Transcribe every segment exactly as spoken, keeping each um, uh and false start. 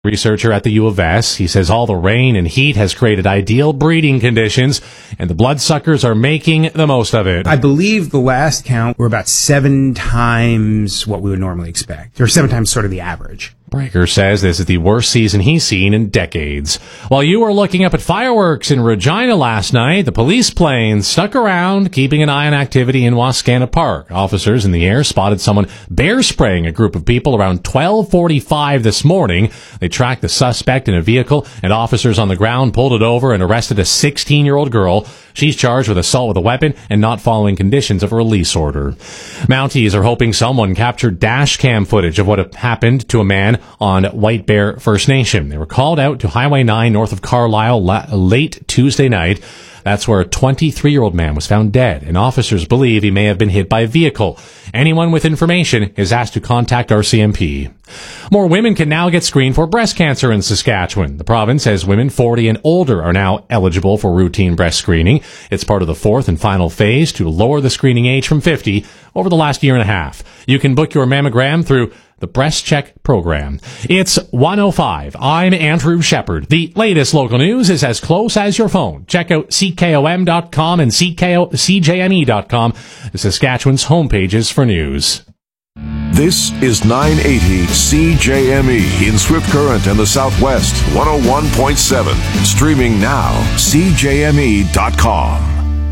researcher at the U of S. He says all the rain and heat has created ideal breeding conditions, and the bloodsuckers are making the most of it. I believe the last count were about seven times what we would normally expect, or seven times sort of the average. Breaker says this is the worst season he's seen in decades. While you were looking up at fireworks in Regina last night, the police plane stuck around, keeping an eye on activity in Wascana Park. Officers in the air spotted someone bear spraying a group of people around twelve forty-five this morning. They tracked the suspect in a vehicle, and officers on the ground pulled it over and arrested a sixteen-year-old girl. She's charged with assault with a weapon and not following conditions of a release order. Mounties are hoping someone captured dash cam footage of what happened to a man on White Bear First Nation. They were called out to Highway nine north of Carlisle la- late Tuesday night. That's where a twenty-three-year-old man was found dead, and officers believe he may have been hit by a vehicle. Anyone with information is asked to contact R C M P. More women can now get screened for breast cancer in Saskatchewan. The province says women forty and older are now eligible for routine breast screening. It's part of the fourth and final phase to lower the screening age from fifty over the last year and a half. You can book your mammogram through the Breast Check program. It's one oh five. I'm Andrew Shepard. The latest local news is as close as your phone. Check out C K O M dot com and C J M E dot com, Saskatchewan's homepages for news. This is nine eighty C J M E in Swift Current and the Southwest, one oh one point seven. Streaming now, C J M E dot com.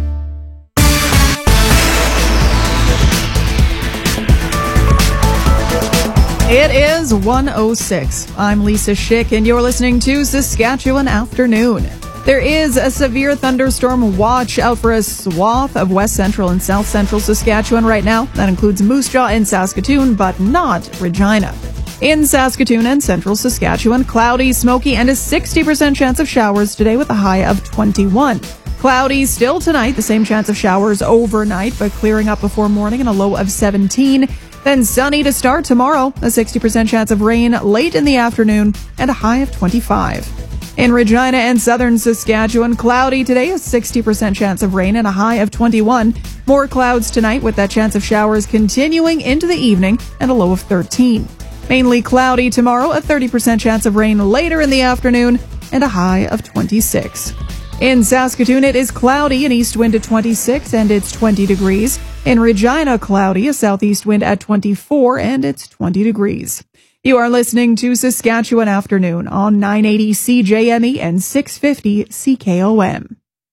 It is one oh six. I'm Lisa Schick, and you're listening to Saskatchewan Afternoon. There is a severe thunderstorm watch out for a swath of west central and south central Saskatchewan right now. That includes Moose Jaw and Saskatoon, but not Regina. In Saskatoon and central Saskatchewan, cloudy, smoky, and a sixty percent chance of showers today with a high of twenty-one. Cloudy still tonight, the same chance of showers overnight, but clearing up before morning and a low of seventeen. Then sunny to start tomorrow, a sixty percent chance of rain late in the afternoon, and a high of twenty-five. In Regina and southern Saskatchewan, cloudy today, a sixty percent chance of rain and a high of twenty-one. More clouds tonight with that chance of showers continuing into the evening and a low of thirteen. Mainly cloudy tomorrow, a thirty percent chance of rain later in the afternoon and a high of twenty-six. In Saskatoon, it is cloudy, an east wind at twenty-six, and it's twenty degrees. In Regina, cloudy, a southeast wind at twenty-four, and it's twenty degrees. You are listening to Saskatchewan Afternoon on nine eighty C J M E and six fifty C K O M.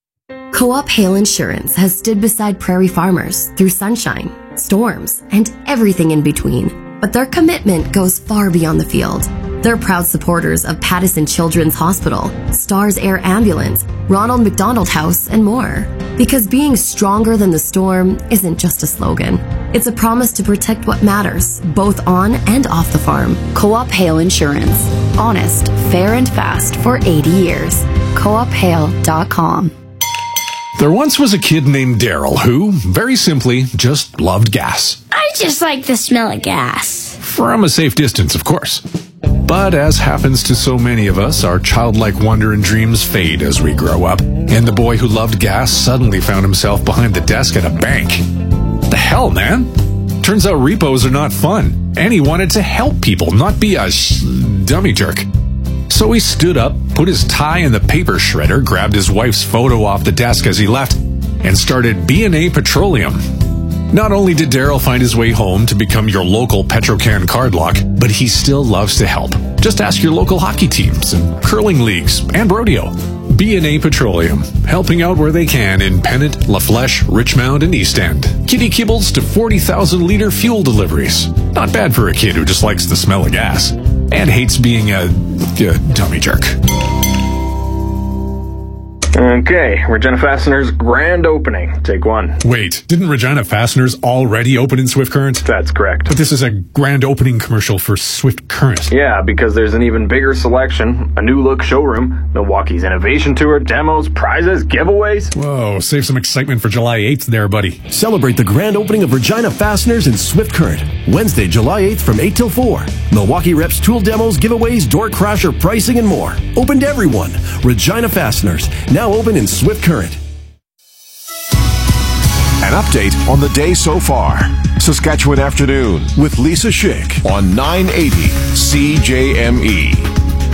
Co-op Hail Insurance has stood beside prairie farmers through sunshine, storms, and everything in between. But their commitment goes far beyond the field. They're proud supporters of Pattison Children's Hospital, Stars Air Ambulance, Ronald McDonald House, and more. Because being stronger than the storm isn't just a slogan. It's a promise to protect what matters, both on and off the farm. Co-op Hail Insurance. Honest, fair, and fast for eighty years. co op hail dot com. There once was a kid named Daryl who, very simply, just loved gas. I just like the smell of gas. From a safe distance, of course. But as happens to so many of us, our childlike wonder and dreams fade as we grow up. And the boy who loved gas suddenly found himself behind the desk at a bank. The hell, man? Turns out repos are not fun. And he wanted to help people, not be a sh- dummy jerk. So he stood up, put his tie in the paper shredder, grabbed his wife's photo off the desk as he left, and started B and A Petroleum. Not only did Daryl find his way home to become your local Petrocan cardlock, but he still loves to help. Just ask your local hockey teams and curling leagues and rodeo. B and A Petroleum, helping out where they can in Pennant, La Flèche, Richmond, and East End. Kitty kibbles to forty thousand liter fuel deliveries. Not bad for a kid who just likes the smell of gas and hates being a, a dummy jerk. Okay, Regina Fasteners grand opening. Take one. Wait, didn't Regina Fasteners already open in Swift Current? That's correct. But this is a grand opening commercial for Swift Current. Yeah, because there's an even bigger selection, a new look showroom, Milwaukee's Innovation Tour, demos, prizes, giveaways. Whoa, save some excitement for July eighth there, buddy. Celebrate the grand opening of Regina Fasteners in Swift Current. Wednesday, July eighth from eight till four. Milwaukee Reps tool demos, giveaways, door crasher pricing, and more. Open to everyone. Regina Fasteners, now open in Swift Current. An update on the day so far. Saskatchewan Afternoon with Lisa Schick on nine eighty C J M E.